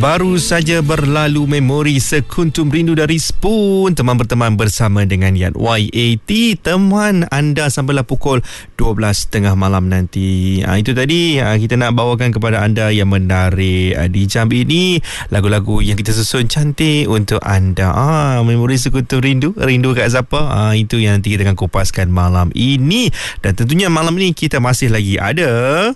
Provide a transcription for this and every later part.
Baru saja berlalu memori sekuntum rindu dari Spoon. Teman berteman bersama dengan Yat YAT. Teman anda sampailah pukul 12.30 malam nanti. Itu tadi kita nak bawakan kepada anda yang menarik di jam ini. Lagu-lagu yang kita susun cantik untuk anda. Memori sekuntum rindu. Rindu kat siapa? Itu yang nanti kita akan kupaskan malam ini. Dan tentunya malam ini kita masih lagi ada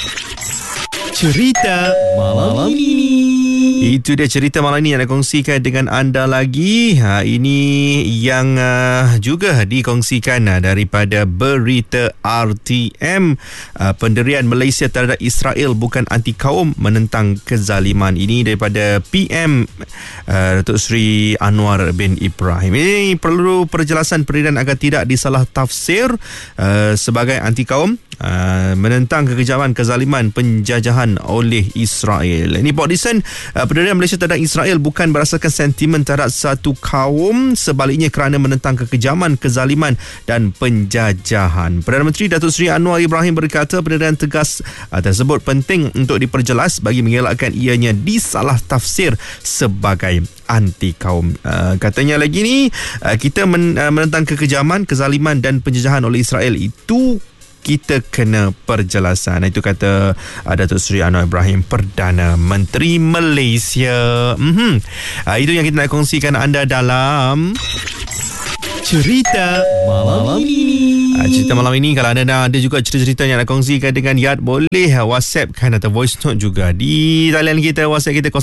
cerita malam ini. Itu dia cerita malam ini yang nak kongsikan dengan anda lagi. Ini yang juga dikongsikan daripada berita RTM. Pendirian Malaysia terhadap Israel bukan anti kaum, menentang kezaliman. Ini daripada PM Datuk Seri Anwar bin Ibrahim. Ini perlu perjelasan pendirian agar tidak disalah tafsir sebagai anti kaum, menentang kekejaman kezaliman penjajahan oleh Israel. Ini Bodison, pendirian Malaysia terhadap Israel bukan berdasarkan sentimen terhadap satu kaum, sebaliknya kerana menentang kekejaman, kezaliman dan penjajahan. Perdana Menteri Datuk Seri Anwar Ibrahim berkata pendirian tegas tersebut penting untuk diperjelas bagi mengelakkan ianya disalah tafsir sebagai anti kaum. Katanya lagi ni, kita menentang kekejaman, kezaliman dan penjajahan oleh Israel itu kita kena perjelasan. Itu kata Datuk Seri Anwar Ibrahim, Perdana Menteri Malaysia. Itu yang kita nak kongsikan anda dalam cerita malam ini. Cerita malam ini, kalau anda ada juga cerita-cerita yang nak kongsikan dengan Yat, boleh WhatsApp kan atau voice note juga di talian kita. WhatsApp kita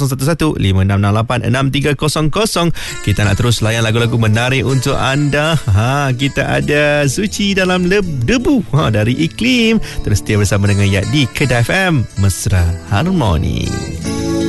0115686300. Kita nak terus layan lagu-lagu menarik untuk anda. Kita ada Suci dalam debu dari Iklim. Terus setia bersama dengan Yat di Kedah FM Mesra Harmoni.